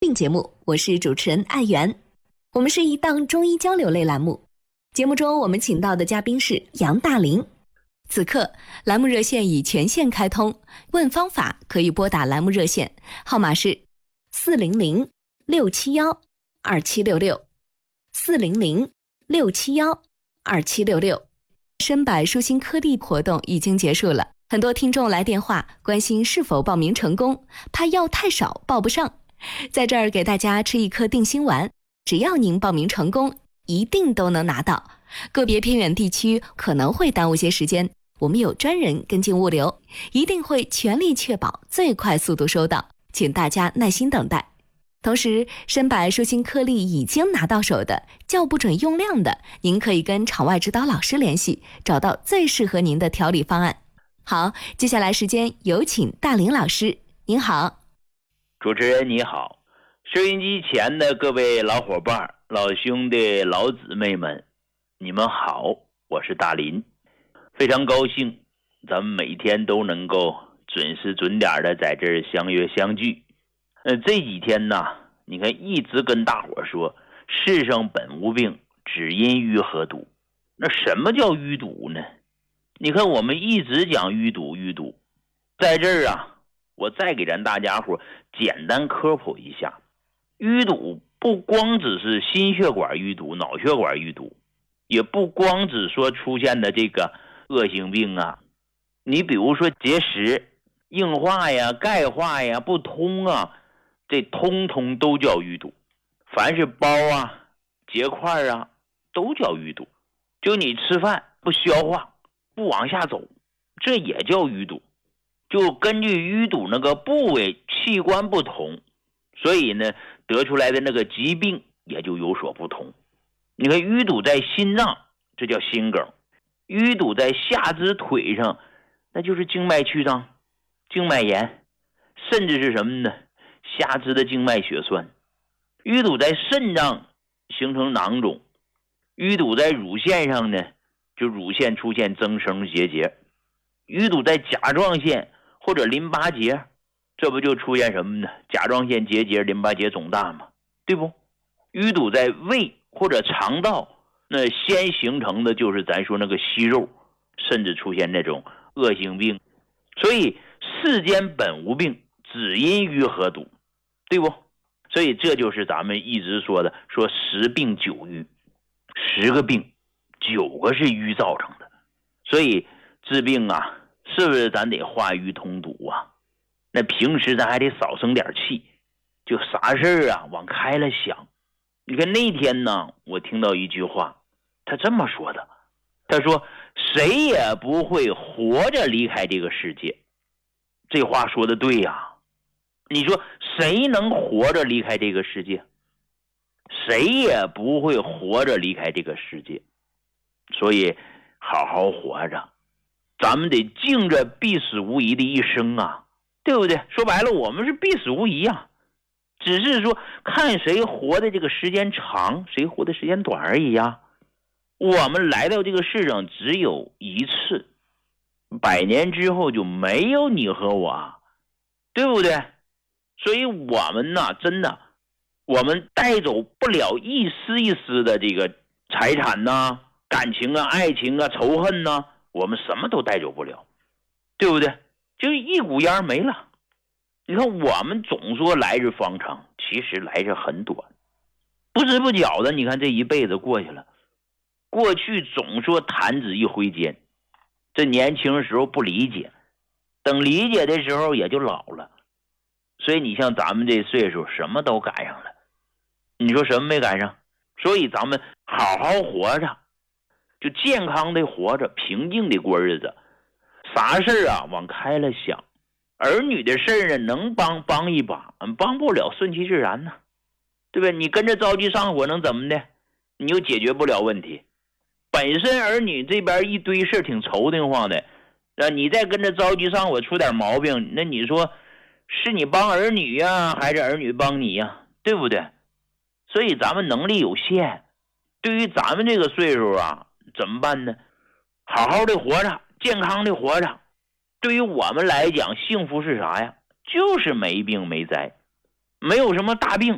病节目，我是主持人艾媛。我们是一档中医交流类栏目，节目中我们请到的嘉宾是杨大林。此刻栏目热线已全线开通，问方法可以拨打栏目热线，号码是400-671-2766，400-671-2766。深百舒心颗粒活动已经结束了，很多听众来电话关心是否报名成功，怕药太少报不上。在这儿给大家吃一颗定心丸，只要您报名成功，一定都能拿到。个别偏远地区可能会耽误些时间，我们有专人跟进物流，一定会全力确保最快速度收到，请大家耐心等待。同时，深百舒心颗粒已经拿到手的，叫不准用量的，您可以跟场外指导老师联系，找到最适合您的调理方案。好，接下来时间有请大林老师。您好。 主持人你好，收音机前的各位老伙伴、老兄弟、老姊妹们，你们好，我是大林，非常高兴咱们每天都能够准时准点的在这儿相约相聚。这几天呢，你看一直跟大伙说世上本无病，只因淤合堵。那什么叫淤堵呢？你看我们一直讲淤堵，在这儿啊，我再给咱大家伙简单科普一下。淤堵不光只是心血管淤堵、脑血管淤堵，也不光只说出现的这个恶性病啊，你比如说结石、硬化呀、钙化呀、不通啊，这通通都叫淤堵。凡是包啊、结块啊，都叫淤堵。就你吃饭不消化、不往下走，这也叫淤堵。就根据淤堵那个部位器官不同，所以呢得出来的那个疾病也就有所不同。你看淤堵在心脏，这叫心梗；淤堵在下肢腿上，那就是静脉曲张、静脉炎，甚至是什么呢？下肢的静脉血栓。淤堵在肾脏形成囊肿，淤堵在乳腺上呢，就乳腺出现增生结节。淤堵在甲状腺或者淋巴结，这不就出现什么呢？甲状腺结节、淋巴结肿大嘛，对不？淤堵在胃或者肠道，那先形成的就是咱说那个息肉，甚至出现那种恶性病。所以世间本无病，只因淤合堵，对不？所以这就是咱们一直说的，说10病9瘀，10个病9个是瘀造成的。所以治病啊，是不是咱得化瘀通堵啊？那平时咱还得少生点气，就啥事啊往开了想。你看那天呢，我听到一句话，他这么说的，他说谁也不会活着离开这个世界。这话说的对呀。你说谁能活着离开这个世界？谁也不会活着离开这个世界。所以好好活着，咱们得敬着必死无疑的一生啊，对不对？说白了，我们是必死无疑啊，只是说看谁活的这个时间长，谁活的时间短而已啊。我们来到这个世上只有一次，100年之后就没有你和我，对不对？所以我们呢，真的，我们带走不了一丝一丝的这个财产呐、感情啊、爱情啊、仇恨呐、我们什么都带走不了，对不对？就一股烟没了。你看我们总说来日方长，其实来日很短，不知不觉的，你看这一辈子过去了。过去总说弹指一挥间，这年轻时候不理解，等理解的时候也就老了。所以你像咱们这岁数，什么都赶上了，你说什么没赶上？所以咱们好好活着，就健康的活着，平静的过日子，啥事啊往开了想。儿女的事呢，能帮一把，帮不了顺其自然呢，对不对？你跟着着急上火能怎么的？你又解决不了问题。本身儿女这边一堆事挺愁得慌的，你再跟着着急上火出点毛病，那你说是你帮儿女呀，还是儿女帮你呀？对不对？所以咱们能力有限，对于咱们这个岁数啊，怎么办呢？好好的活着，健康的活着。对于我们来讲，幸福是啥呀？就是没病没灾，没有什么大病，